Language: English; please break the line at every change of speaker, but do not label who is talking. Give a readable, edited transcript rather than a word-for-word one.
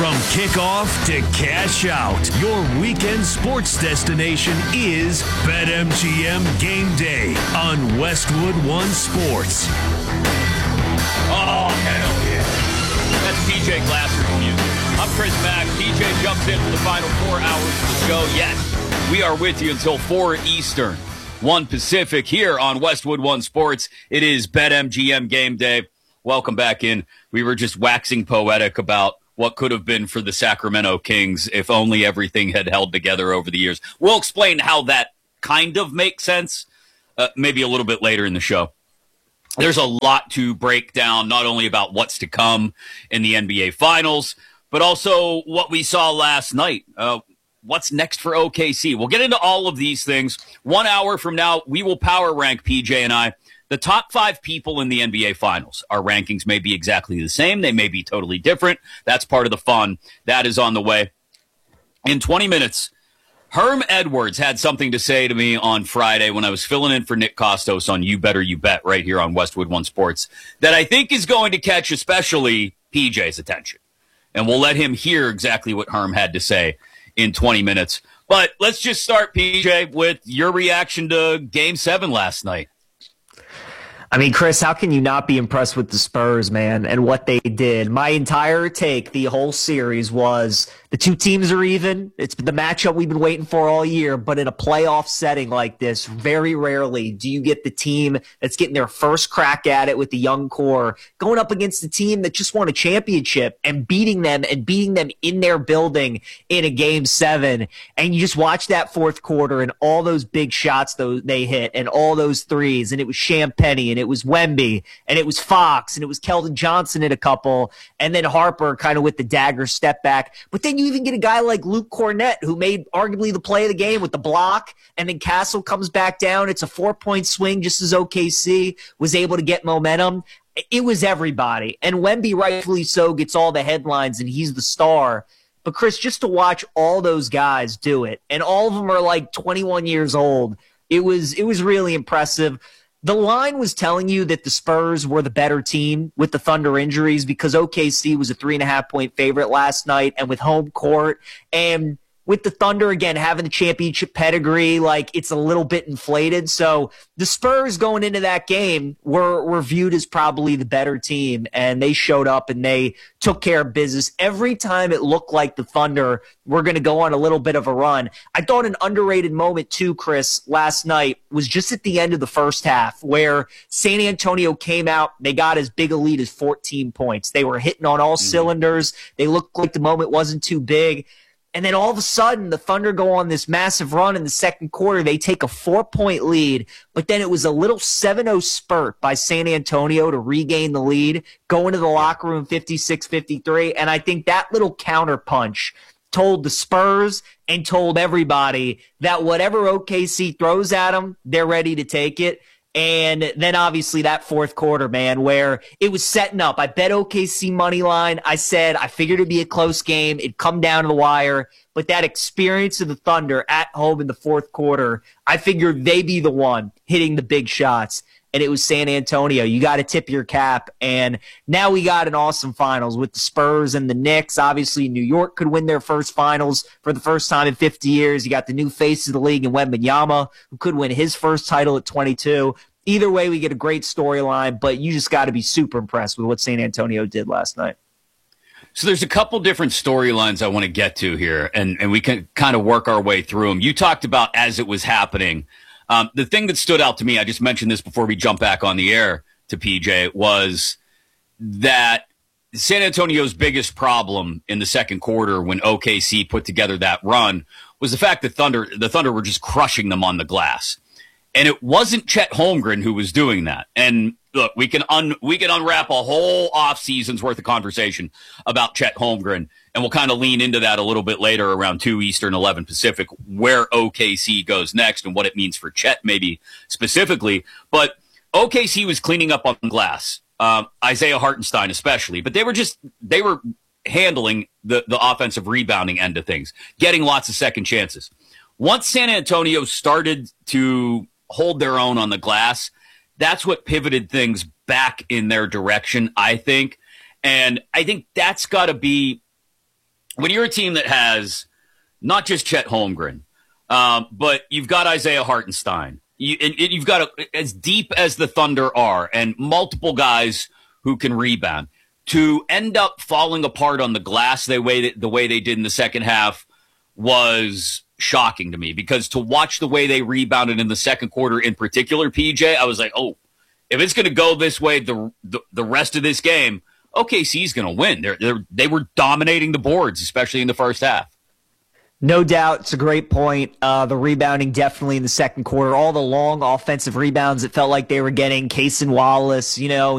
From kickoff to cash out, your weekend sports destination is BetMGM Game Day on Westwood One Sports.
Oh, hell yeah. That's PJ Glasser's music. I'm Chris Mack. PJ jumps in for the final 4 hours of the show. Yes, we are with you until 4 Eastern, 1 Pacific here on Westwood One Sports. It is BetMGM Game Day. Welcome back in. We were just waxing poetic about what could have been for the Sacramento Kings if only everything had held together over the years. We'll explain how that kind of makes sense maybe a little bit later in the show. There's a lot to break down, not only about what's to come in the NBA Finals, but also what we saw last night. What's next for OKC? We'll get into all of these things. 1 hour from now, we will power rank, PJ and I, the top 5 people in the NBA Finals. Our rankings may be exactly the same. They may be totally different. That's part of the fun. That is on the way. In 20 minutes, Herm Edwards had something to say to me on Friday when I was filling in for Nick Kostos on You Better You Bet right here on Westwood One Sports that I think is going to catch especially PJ's attention. And we'll let him hear exactly what Herm had to say in 20 minutes. But let's just start, PJ, with your reaction to Game 7 last night.
I mean, Chris, how can you not be impressed with the Spurs, man, and what they did? My entire take the whole series was the two teams are even. It's the matchup we've been waiting for all year, but in a playoff setting like this, very rarely do you get the team that's getting their first crack at it with the young core going up against the team that just won a championship and beating them in their building in a Game 7. And you just watch that fourth quarter and all those big shots they hit and all those threes, and it was Champagnie and it was Wemby and it was Fox and it was Keldon Johnson in a couple, and then Harper kind of with the dagger step back. But then you even get a guy like Luke Cornett who made arguably the play of the game with the block, and then Castle comes back down. It's a 4-point swing just as OKC was able to get momentum. It was everybody. And Wemby, rightfully so, gets all the headlines and he's the star. But Chris, just to watch all those guys do it, and all of them are like 21 years old, it was really impressive. The line was telling you that the Spurs were the better team with the Thunder injuries because OKC was a 3.5-point favorite last night, and with home court and with the Thunder, again, having the championship pedigree, like it's a little bit inflated. So the Spurs going into that game were viewed as probably the better team, and they showed up and they took care of business. Every time it looked like the Thunder were going to go on a little bit of a run. I thought an underrated moment too, Chris, last night was just at the end of the first half where San Antonio came out. They got as big a lead as 14 points. They were hitting on all cylinders. They looked like the moment wasn't too big. And then all of a sudden, the Thunder go on this massive run in the second quarter. They take a 4-point lead, but then it was a little 7-0 spurt by San Antonio to regain the lead, go into the locker room 56-53. And I think that little counterpunch told the Spurs and told everybody that whatever OKC throws at them, they're ready to take it. And then obviously that fourth quarter, man, where it was setting up. I bet OKC money line. I said I figured it'd be a close game. It'd come down to the wire. But that experience of the Thunder at home in the fourth quarter, I figured they'd be the one hitting the big shots. And it was San Antonio. You got to tip your cap. And now we got an awesome finals with the Spurs and the Knicks. Obviously, New York could win their first finals for the first time in 50 years. You got the new face of the league in Wembanyama, who could win his first title at 22. Either way, we get a great storyline, but you just got to be super impressed with what San Antonio did last night.
So there's a couple different storylines I want to get to here, and we can kind of work our way through them. You talked about as it was happening. The thing that stood out to me, I just mentioned this before we jump back on the air to PJ, was that San Antonio's biggest problem in the second quarter when OKC put together that run was the fact that the Thunder were just crushing them on the glass. And it wasn't Chet Holmgren who was doing that. And look, we can unwrap a whole off season's worth of conversation about Chet Holmgren, and we'll kind of lean into that a little bit later around 2 Eastern, 11 Pacific, where OKC goes next and what it means for Chet maybe specifically. But OKC was cleaning up on glass, Isaiah Hartenstein especially, but they were handling the offensive rebounding end of things, getting lots of second chances. Once San Antonio started to hold their own on the glass, that's what pivoted things back in their direction, I think. And I think that's got to be when you're a team that has not just Chet Holmgren, but you've got Isaiah Hartenstein, you've got as deep as the Thunder are, and multiple guys who can rebound, to end up falling apart on the glass the way they did in the second half was shocking to me, because to watch the way they rebounded in the second quarter in particular, PJ, I was like, oh, if it's going to go this way the rest of this game, OKC's going to win. They were dominating the boards, especially in the first half.
No doubt. It's a great point. The rebounding definitely in the second quarter. All the long offensive rebounds, it felt like they were getting. Cason Wallace,